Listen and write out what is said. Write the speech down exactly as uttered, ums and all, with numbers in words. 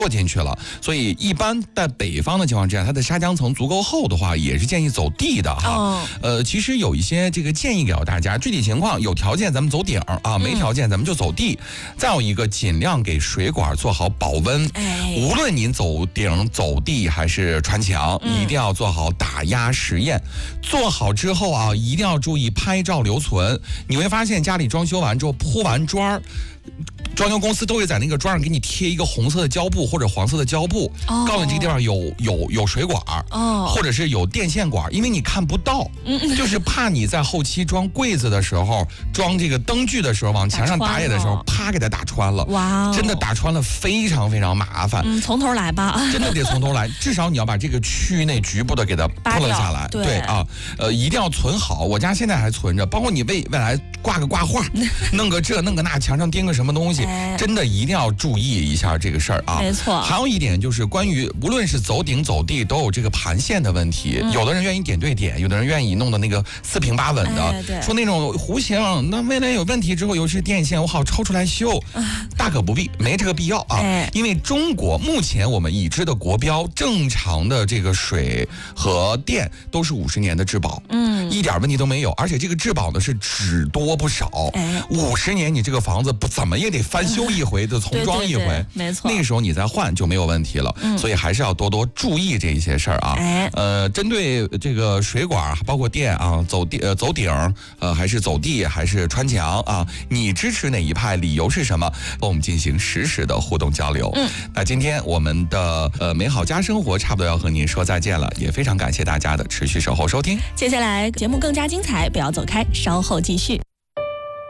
过进去了，所以一般在北方的情况之下，它的砂浆层足够厚的话，也是建议走地的哈。哦、呃，其实有一些这个建议给到大家，具体情况有条件咱们走顶啊，没条件咱们就走地。嗯、再有一个，尽量给水管做好保温。哎、无论您走顶、走地还是穿墙，嗯、一定要做好打压实验。做好之后啊，一定要注意拍照留存。你会发现家里装修完之后铺完砖儿。装修公司都会在那个砖上给你贴一个红色的胶布或者黄色的胶布，哦、告诉你这个地方有有有水管，哦、或者是有电线管，因为你看不到，嗯、就是怕你在后期装柜子的时候、装这个灯具的时候、往墙上打野的时候，啪给它打穿了。哇、哦，真的打穿了非常非常麻烦。 嗯，从头来吧， 真的得从头来，至少你要把这个区域内局部的给它破了下来。 对, 对啊，呃，一定要存好。我家现在还存着，包括你未未来挂个挂画，弄个这弄个那，墙上钉个什么东西。真的一定要注意一下这个事儿啊！ 没错。 还有一点就是关于无论是走顶走地都有这个盘线的问题，嗯、有的人愿意点对点，有的人愿意弄的那个四平八稳的，哎、说那种弧形，那未来有问题之后，尤其是电线，我好抽出来修，啊、大可不必，没这个必要啊！哎、因为中国目前我们已知的国标，正常的这个水和电都是五十年的质保，嗯，一点问题都没有，而且这个质保呢是只多不少，五十、哎、年你这个房子不怎么也得翻修一回，就重装一回，对对对， 没错， 那个时候你再换就没有问题了。嗯、所以还是要多多注意这些事儿啊。哎、呃，针对这个水管包括电啊，走地呃走顶呃还是走地还是穿墙啊，你支持哪一派？理由是什么？和我们进行实时的互动交流。嗯，那今天我们的呃美好家生活差不多要和您说再见了，也非常感谢大家的持续守候收听。 接下来节目更加精彩，不要走开，稍后继续。